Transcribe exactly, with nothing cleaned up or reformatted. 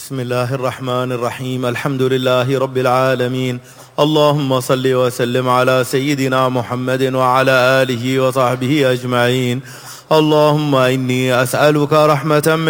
بسم الله الرحمن الرحيم. الحمد لله رب العالمين. اللهم صل وسلم على سيدنا محمد وعلى آله وصحبه أجمعين. اللهم إني أسألك رحمة